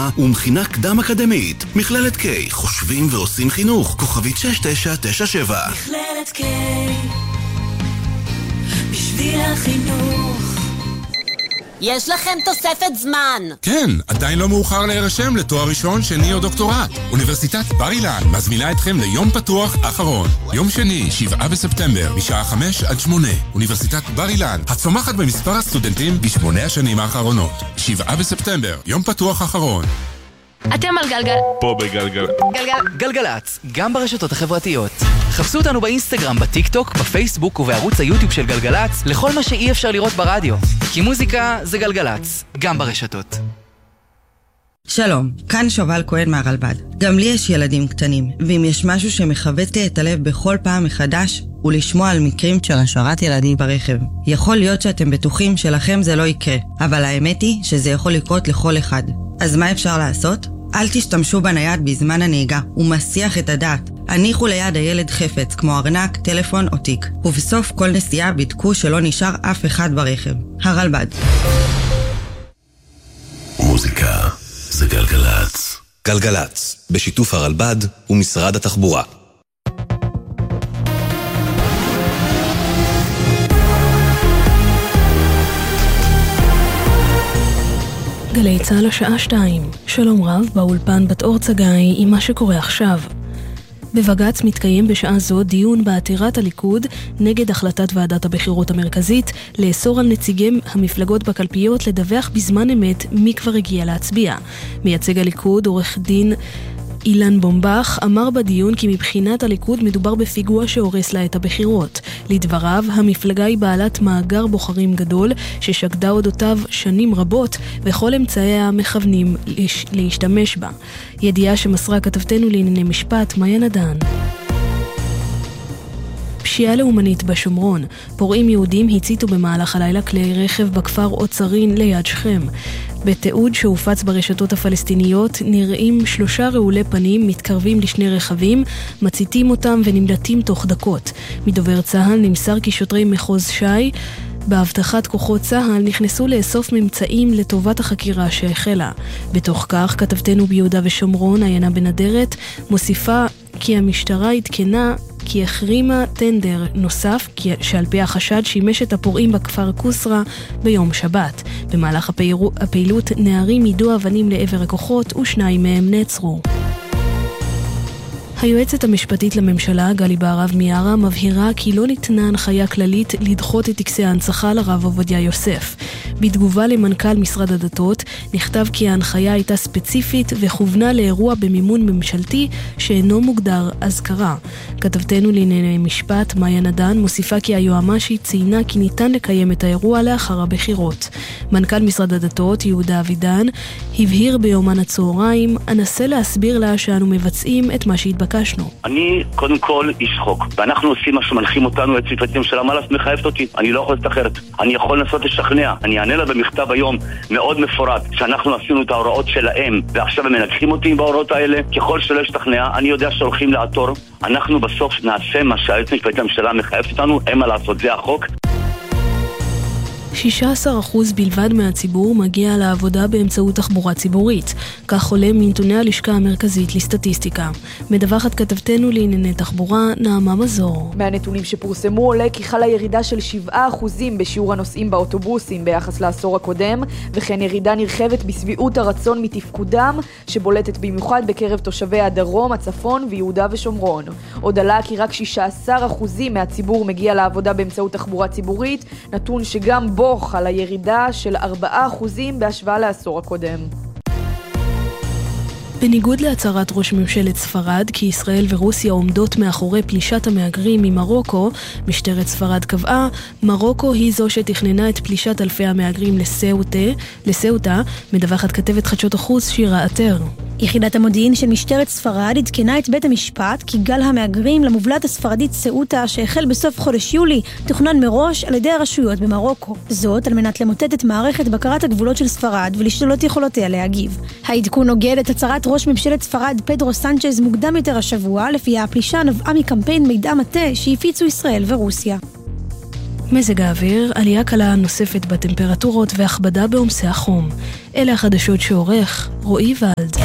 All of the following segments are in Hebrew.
גבוהה ומכינה קדם אקדמית. מכללת K, חושבים ועושים חינוך. כוכבית 6997. מכללת K, בשביל החינוך. יש לכם תוספת זמן. כן, עדיין לא מאוחר להירשם לתואר ראשון, שני או דוקטורט. אוניברסיטת בר אילן מזמינה אתכם ליום פתוח אחרון. יום שני, 7 בספטמבר, משעה 5 עד 8. אוניברסיטת בר אילן, הצומחת במספר הסטודנטים ב8 השנים האחרונות. 7 בספטמבר, יום פתוח אחרון. אתם על גלגל. פה בגלגל. גלגלץ, גם ברשתות החברתיות. חפשו אותנו באינסטגרם, בטיק טוק, בפייסבוק ובערוץ היוטיוב של גלגלץ, לכל מה שאי אפשר לראות ברדיו. כי מוזיקה זה גלגלץ, גם ברשתות. שלום, כאן שובל כהן מהרלב"ד. גם לי יש ילדים קטנים, ואם יש משהו שמחבט לי את הלב בכל פעם מחדש, הוא לשמוע על מקרים של השארת ילדים ברכב. יכול להיות שאתם בטוחים שלכם זה לא יקרה, אבל האמת היא שזה יכול לקרות לכל אחד. אז מה אפשר לעשות? אל תשתמשו בנייד בזמן הנהיגה, הוא מסיח את הדעת. הניחו ליד הילד חפץ, כמו ארנק, טלפון או תיק. ובסוף כל נסיעה בדקו שלא נשאר אף אחד ברכב. הרלב"ד. מוזיקה זה גלגלץ. גלגלץ, בשיתוף הרלב"ד ומשרד התחבורה. גלי צהל השעה 2. שלום רב, באולפן בת אור צגאי עם מה שקורה עכשיו. בבג"ץ מתקיים בשעה זו דיון בעתירת הליכוד נגד החלטת ועדת הבחירות המרכזית לאסור על נציגי המפלגות בקלפיות לדווח בזמן אמת מי כבר הגיע להצביע. מייצג הליכוד, עורך דין אילן בומבך, אמר בדיון כי מבחינת הליכוד מדובר בפיגוע שהורס לה את הבחירות. לדבריו, המפלגה היא בעלת מאגר בוחרים גדול ששקדה אודותיו שנים רבות וכל אמצעיה מכוונים להשתמש בה. ידיעה שמסרה כתבתנו לענייני משפט, מאיה נדן. פשיעה לאומנית בשומרון. פורעים יהודים הציתו במהלך הלילה כלי רכב בכפר עוצרין ליד שכם. בתיעוד שהופץ ברשתות הפלסטיניות נראים 3 רעולי פנים מתקרבים לשני רכבים, מציתים אותם ונמלטים תוך דקות. מדובר צה"ל נמסר כי שוטרי מחוז ש"י בהבטחת כוחות צה"ל נכנסו לאסוף ממצאים לטובת החקירה שהחלה. בתוך כך כתבתנו ביהודה ושומרון, עיינה בנדרת, מוסיפה כי המשטרה התקנה כי החרימה טנדר נוסף שעל פי החשד שימש את הפורעים בכפר קוסרה ביום שבת. במהלך הפעילות נערים יידו אבנים לעבר הכוחות ו2 מהם נעצרו. היועצת המשפטית לממשלה, גלי בהרב מיארה, מבהירה כי לא ניתנה הנחיה כללית לדחות את טקסי ההנצחה לרב עובדיה יוסף. בתגובה למנכ"ל משרד הדתות, נכתב כי ההנחיה הייתה ספציפית וכוונה לאירוע במימון ממשלתי שאינו מוגדר אזכרה. כתבתנו לענייני משפט, מאיה נדן, מוסיפה כי היועמ"שית ציינה כי ניתן לקיים את האירוע לאחר הבחירות. מנכ"ל משרד הדתות, יהודה אבידן, הבהיר ביומן הצהריים, אנסה להסביר לה שאנו מבצעים את מה שהתבקשנו. אני קודם כל איש חוק, ואנחנו עושים מה שמנחים אותנו, את צפתים של המלס מחייבת אותי, אני לא יכול לעשות אחרת. אני יכול לנסות לשכנע, אני אענה לה במכתב היום מאוד מפורט, שאנחנו עשינו את ההוראות שלהם, ועכשיו הם מנגחים אותי בהוראות האלה. ככל שלא ישתכנע, אני יודע שהולכים לעתור, אנחנו בסוף נעשה מה שהיועצת המשפטית לממשלה מחייבת אותנו, אין מה לעשות, זה החוק. 16% בלבד מהציבור מגיע לעבודה באמצעות תחבורה ציבורית. כך עולה מנתוני הלשכה המרכזית לסטטיסטיקה. מדווחת כתבתנו לענייני תחבורה, נעמה מזור. מהנתונים שפורסמו עולה כי חלה ירידה של 7% בשיעור הנוסעים באוטובוסים ביחס לעשור הקודם, וכן ירידה נרחבת בסביעות הרצון מתפקודם, שבולטת במיוחד בקרב תושבי הדרום, הצפון ויהודה ושומרון. עוד עלה כי רק 16% מהציבור מגיע לעבודה באמצעות תחבורה ציבורית, נתון שגם בו על הירידה של 4% בהשוואה לעשור הקודם. בניגוד להצהרת ראש ממשלת ספרד כי ישראל ורוסיה עומדות מאחורי פלישת המהגרים ממרוקו, משטרת ספרד קבעה, מרוקו היא זו שתכננה את פלישת אלפי המהגרים לסאוטה, מדווחת כתבת חדשות החוץ שירה עטר. יחידת המודיעין של משטרת ספרד עדכנה את בית המשפט כי גל המהגרים למובלעת הספרדית סאוטה שהחל בסוף חודש יולי תוכנן מראש על ידי הרשויות במרוקו. זאת על מנת למוטט את מערכת בקרת הגבולות של ספרד ולשלול את יכולותיה להגיב. העדכון נוגד את הצהרת ראש ממשלת ספרד פדרו סנצ'ז מוקדם יותר השבוע, לפיה הפלישה נבעה מקמפיין מידע מטה שהפיצו ישראל ורוסיה. מזג האוויר, עלייה קלה נוספת בטמפרטורות והכבדה בעומסי החום. אלה החדשות שעורך רועי ולד.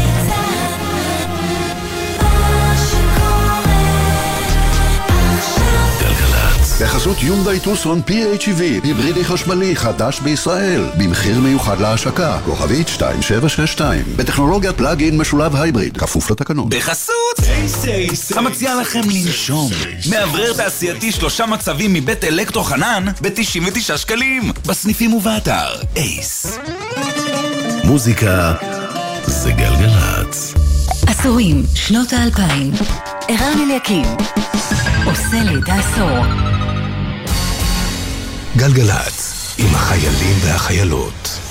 בחסות יונדאי טוסון PHEV, היברידי חשמלי חדש בישראל, במחיר מיוחד להשקה, כוכבית 2762, בטכנולוגיית פלאג-אין משולב הייבריד, כפוף לתקנון. בחסות אייס, המציע לכם לנשום. מאוורר תעשייתי 3 מצבים מבית אלקטרו חנן ב-99 שקלים, בסניפים ובאתר אייס. מוזיקה זה גלגלצ. עשורים, שנות ה-2000, ערן אליקים, עושה לידה עשור. גלגלצ, עם החיילים והחיילות.